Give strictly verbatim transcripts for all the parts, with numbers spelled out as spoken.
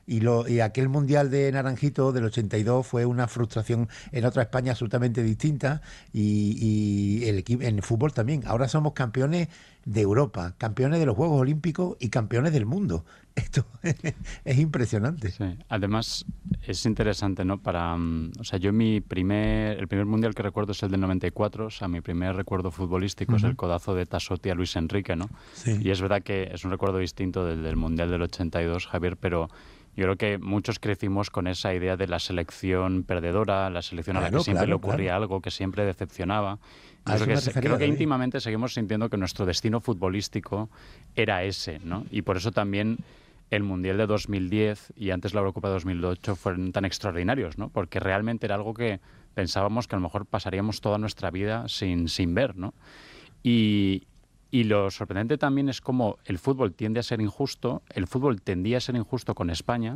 Y, lo, y aquel Mundial de Naranjito del ochenta y dos fue una frustración en otra España absolutamente distinta, y, y el equipo en el fútbol también. Ahora somos campeones de Europa, campeones de los Juegos Olímpicos y campeones del mundo. Esto es impresionante. Sí, además es interesante, ¿no? Para, um, o sea, yo mi primer, el primer mundial que recuerdo es el del noventa y cuatro, o sea, mi primer recuerdo futbolístico uh-huh. es el codazo de Tassotti a Luis Enrique, ¿no? Sí. Y es verdad que es un recuerdo distinto del, del mundial del ochenta y dos, Javier, pero yo creo que muchos crecimos con esa idea de la selección perdedora, la selección claro, a la que siempre claro, le ocurría claro. algo, que siempre decepcionaba. Creo que, se, creo que íntimamente seguimos sintiendo que nuestro destino futbolístico era ese, ¿no? Y por eso también el Mundial de dos mil diez y antes la Eurocopa de dos mil ocho fueron tan extraordinarios, ¿no? Porque realmente era algo que pensábamos que a lo mejor pasaríamos toda nuestra vida sin, sin ver, ¿no? Y, y lo sorprendente también es cómo el fútbol tiende a ser injusto, el fútbol tendía a ser injusto con España,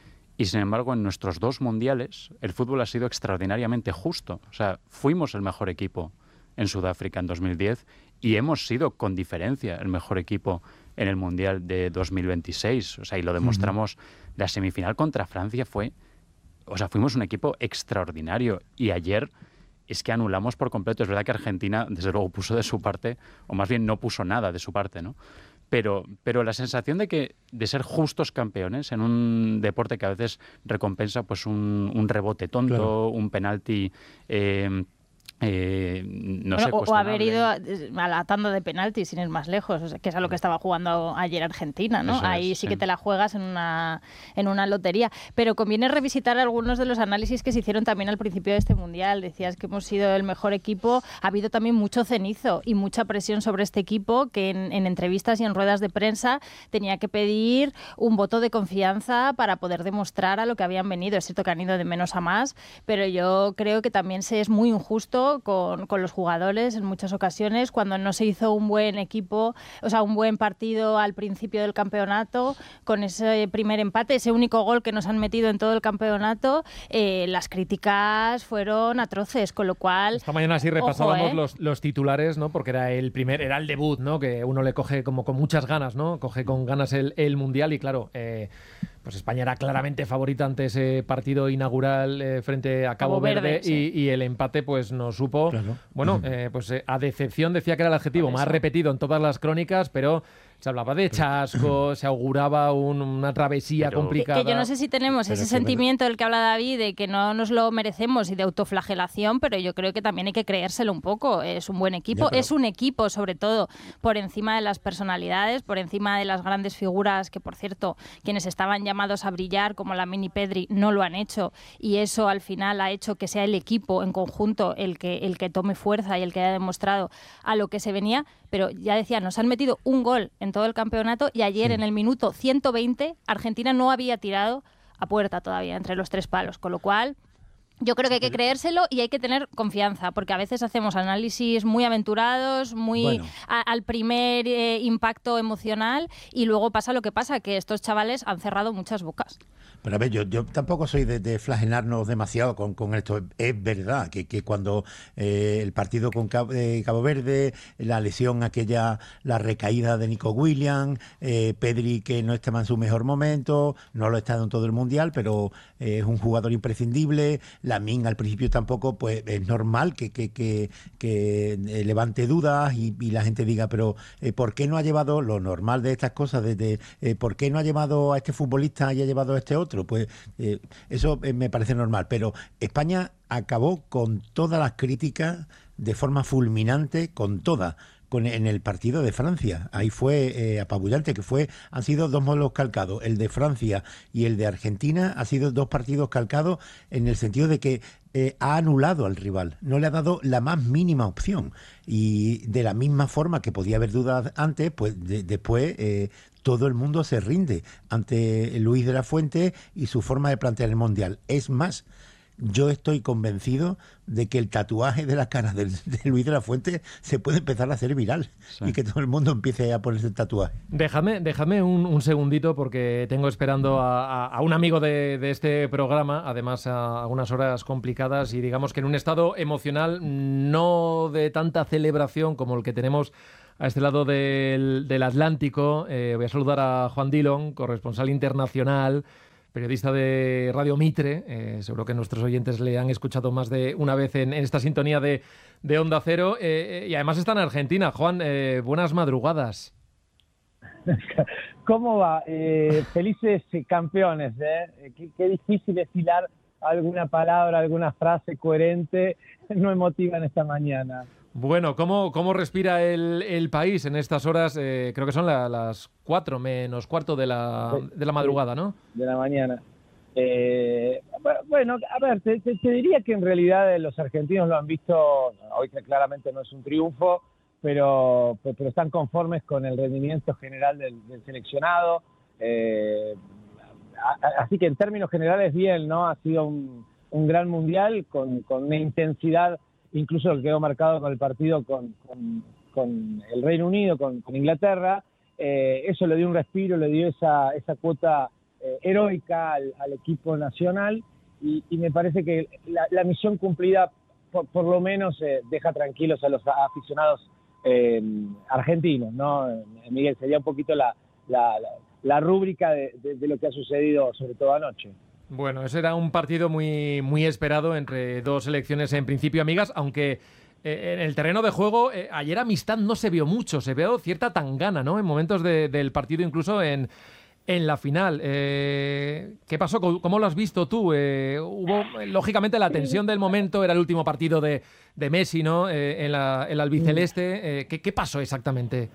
y sin embargo en nuestros dos mundiales el fútbol ha sido extraordinariamente justo. O sea, fuimos el mejor equipo en Sudáfrica en dos mil diez y hemos sido con diferencia el mejor equipo en el Mundial de dos mil veintiséis. O sea, y lo demostramos. Uh-huh. La semifinal contra Francia fue... O sea, fuimos un equipo extraordinario. Y ayer es que anulamos por completo. Es verdad que Argentina, desde luego, puso de su parte, o más bien no puso nada de su parte, ¿no? Pero, pero la sensación de que de ser justos campeones en un deporte que a veces recompensa pues un, un rebote tonto, claro. un penalti... Eh, Eh, no bueno, sé, o haber ido a la tanda de penaltis sin ir más lejos, o sea, que es a lo que estaba jugando ayer Argentina, ¿no? Eso Ahí es, sí sí que te la juegas en una, en una lotería. Pero conviene revisitar algunos de los análisis que se hicieron también al principio de este Mundial. Decías que hemos sido el mejor equipo. Ha habido también mucho cenizo y mucha presión sobre este equipo que en, en entrevistas y en ruedas de prensa tenía que pedir un voto de confianza para poder demostrar a lo que habían venido. Es cierto que han ido de menos a más, pero yo creo que también se es muy injusto Con, con los jugadores en muchas ocasiones cuando no se hizo un buen equipo, o sea, un buen partido al principio del campeonato, con ese primer empate, ese único gol que nos han metido en todo el campeonato, eh, las críticas fueron atroces, con lo cual... Esta mañana sí repasábamos ojo, ¿eh? los, los titulares, ¿no? Porque era el primer, era el debut, ¿no? Que uno le coge como con muchas ganas, ¿no? Coge con ganas el, el Mundial y claro... Eh, Pues España era claramente favorita ante ese partido inaugural eh, frente a Cabo, Cabo Verde, Verde sí. y, y el empate pues nos supo, claro. bueno, eh, pues eh, a decepción decía que era el adjetivo más repetido en todas las crónicas, pero se hablaba de chasco, se auguraba un, una travesía pero, complicada. Que, que yo no sé si tenemos pero ese sentimiento del que habla David, de que no nos lo merecemos y de autoflagelación, pero yo creo que también hay que creérselo un poco. Es un buen equipo, ya, pero... es un equipo sobre todo por encima de las personalidades, por encima de las grandes figuras que, por cierto, quienes estaban llamados a brillar, como la Mini Pedri, no lo han hecho, y eso al final ha hecho que sea el equipo en conjunto el que, el que tome fuerza y el que haya demostrado a lo que se venía. Pero ya decía, nos han metido un gol en todo el campeonato y ayer sí. en el minuto ciento veinte Argentina no había tirado a puerta todavía entre los tres palos, con lo cual yo creo que hay que creérselo y hay que tener confianza, porque a veces hacemos análisis muy aventurados, muy bueno. a, al primer eh, impacto emocional y luego pasa lo que pasa, que estos chavales han cerrado muchas bocas. Pero a ver, yo, yo tampoco soy de, de flagelarnos demasiado con, con esto. Es verdad que, que cuando eh, el partido con Cabo, eh, Cabo Verde, la lesión aquella, la recaída de Nico Williams, eh, Pedri que no estaba en su mejor momento, no lo ha estado en todo el Mundial, pero eh, es un jugador imprescindible. Lamine al principio tampoco, pues es normal que, que, que, que eh, levante dudas y, y la gente diga, pero eh, ¿por qué no ha llevado lo normal de estas cosas? Desde eh, ¿por qué no ha llevado a este futbolista y ha llevado a este otro? Pues eh, eso eh, me parece normal, pero España acabó con todas las críticas de forma fulminante, con todas, con, en el partido de Francia. Ahí fue eh, apabullante, que fue han sido dos modelos calcados. El de Francia y el de Argentina han sido dos partidos calcados en el sentido de que eh, ha anulado al rival, no le ha dado la más mínima opción. Y de la misma forma que podía haber dudas antes, pues de, después... Eh, todo el mundo se rinde ante Luis de la Fuente y su forma de plantear el Mundial. Es más, yo estoy convencido de que el tatuaje de la cara de, de Luis de la Fuente se puede empezar a hacer viral sí. y que todo el mundo empiece a ponerse el tatuaje. Déjame, déjame un, un segundito porque tengo esperando a, a, a un amigo de, de este programa, además a algunas horas complicadas y digamos que en un estado emocional no de tanta celebración como el que tenemos a este lado del, del Atlántico. Eh, voy a saludar a Juan Dillon, corresponsal internacional, periodista de Radio Mitre. Eh, seguro que nuestros oyentes le han escuchado más de una vez en, en esta sintonía de, de Onda Cero. Eh, y además está en Argentina. Juan, eh, buenas madrugadas. ¿Cómo va? Eh, felices campeones. ¿eh? Qué, qué difícil desfilar alguna palabra, alguna frase coherente, no emotiva en esta mañana. Bueno, ¿cómo, cómo respira el, el país en estas horas? Eh, creo que son la, las cuatro menos cuarto de la, de la madrugada, ¿no? De la mañana. Eh, bueno, a ver, te, te, te diría que en realidad los argentinos lo han visto, hoy que claramente no es un triunfo, pero, pero están conformes con el rendimiento general del, del seleccionado. Eh, a, así que en términos generales bien, ¿no? Ha sido un, un gran mundial con, con una intensidad, incluso que quedó marcado con el partido con, con, con el Reino Unido, con, con Inglaterra. Eh, eso le dio un respiro, le dio esa, esa cuota eh, heroica al, al equipo nacional y, y me parece que la, la misión cumplida por, por lo menos eh, deja tranquilos a los aficionados eh, argentinos, ¿no? Miguel, sería un poquito la, la, la, la rúbrica de, de, de lo que ha sucedido, sobre todo anoche. Bueno, ese era un partido muy, muy esperado entre dos selecciones en principio amigas, aunque eh, en el terreno de juego eh, ayer amistad no se vio mucho, se vio cierta tangana, ¿no? En momentos de, del partido, incluso en, en la final. Eh, ¿Qué pasó? ¿Cómo lo has visto tú? Eh, hubo, lógicamente, la tensión del momento, era el último partido de, de Messi, ¿no? Eh, en, la, en la albiceleste. Eh, ¿qué, ¿Qué pasó exactamente?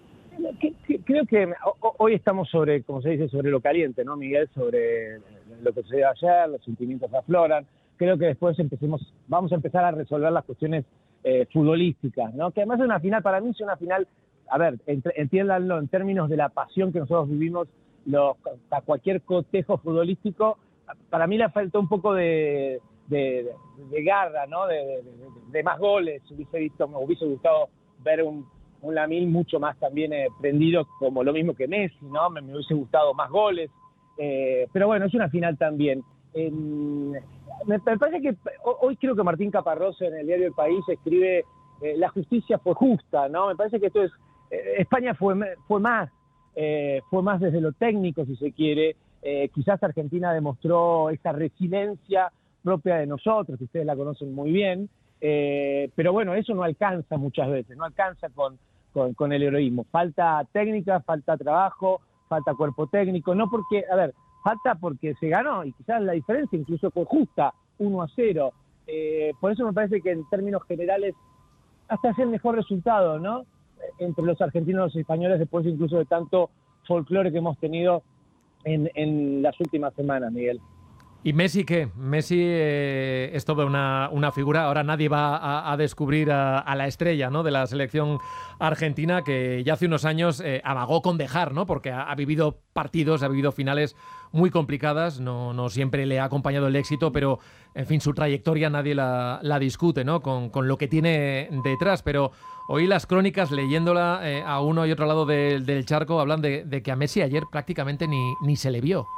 Creo que hoy estamos sobre, como se dice, sobre lo caliente, ¿no, Miguel? Sobre lo que sucedió ayer, los sentimientos afloran. Creo que después empecemos, vamos a empezar a resolver las cuestiones eh, futbolísticas, ¿no? Que además es una final, para mí es una final, a ver, entiéndanlo en términos de la pasión que nosotros vivimos, los, a cualquier cotejo futbolístico, para mí le faltó un poco de, de, de garra, ¿no? De, de, de, de más goles. Hubiese visto, me hubiese gustado ver un un Lamine mucho más también eh, prendido, como lo mismo que Messi, ¿no? Me, me hubiese gustado más goles, eh, pero bueno, es una final también. Eh, me, me parece que hoy creo que Martín Caparrós en el diario El País escribe eh, la justicia fue justa, ¿no? Me parece que esto es, eh, España fue, fue más, eh, fue más desde lo técnico, si se quiere. Eh, quizás Argentina demostró esa resiliencia propia de nosotros, que ustedes la conocen muy bien, eh, pero bueno, eso no alcanza muchas veces, no alcanza con Con, con el heroísmo. Falta técnica, falta trabajo, falta cuerpo técnico, no porque, a ver, falta porque se ganó y quizás la diferencia incluso fue justa, uno a cero. Eh, por eso me parece que en términos generales hasta es el mejor resultado, ¿no? Entre los argentinos y los españoles, después incluso de tanto folclore que hemos tenido en, en las últimas semanas, Miguel. ¿Y Messi qué? Messi eh, es toda una, una figura. Ahora nadie va a, a descubrir a, a la estrella, ¿no? De la selección argentina, que ya hace unos años eh, amagó con dejar, ¿no? Porque ha, ha vivido partidos, ha vivido finales muy complicadas. No, no siempre le ha acompañado el éxito, pero, en fin, su trayectoria nadie la, la discute, ¿no? Con, con lo que tiene detrás. Pero hoy las crónicas, leyéndola eh, a uno y otro lado de, del charco, hablan de, de que a Messi ayer prácticamente ni, ni se le vio.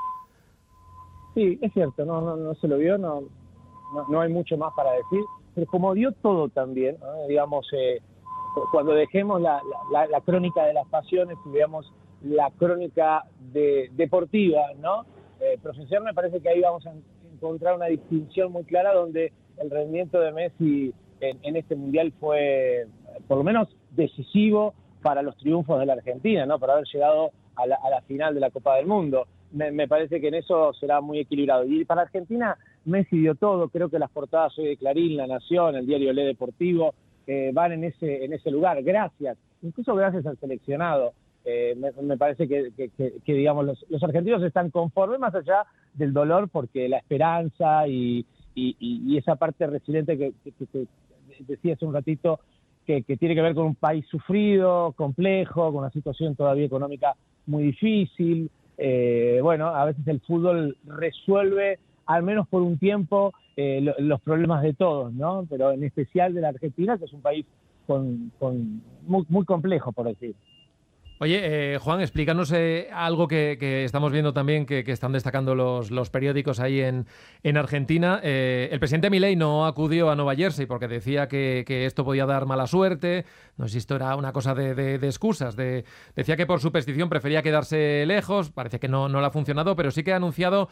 Sí, es cierto, no, no, no se lo vio, no, no, no hay mucho más para decir, pero como dio todo también, ¿no? Digamos, eh, cuando dejemos la, la, la crónica de las pasiones y veamos la crónica de, deportiva, ¿no? Eh, profesional, me parece que ahí vamos a encontrar una distinción muy clara donde el rendimiento de Messi en, en este Mundial fue, por lo menos, decisivo para los triunfos de la Argentina, ¿no? Para haber llegado a la, a la final de la Copa del Mundo. Me, me parece que en eso será muy equilibrado. Y para Argentina, Messi dio todo. Creo que las portadas hoy de Clarín, La Nación, el diario Le Deportivo, eh, van en ese en ese lugar. Gracias, incluso gracias al seleccionado. Eh, me, me parece que, que, que, que digamos, los, los argentinos están conformes más allá del dolor, porque la esperanza y, y, y esa parte resiliente que, que, que, que decía hace un ratito, que, que tiene que ver con un país sufrido, complejo, con una situación todavía económica muy difícil. Eh, bueno, a veces el fútbol resuelve, al menos por un tiempo, eh, lo, los problemas de todos, ¿no? Pero en especial de la Argentina, que es un país con, con muy, muy complejo, por decir. Oye, eh, Juan, explícanos eh, algo que, que estamos viendo también que, que están destacando los, los periódicos ahí en, en Argentina. Eh, el presidente Milei no acudió a Nueva Jersey porque decía que, que esto podía dar mala suerte. No sé si esto era una cosa de, de, de excusas. De, decía que por superstición prefería quedarse lejos. Parece que no, no le ha funcionado, pero sí que ha anunciado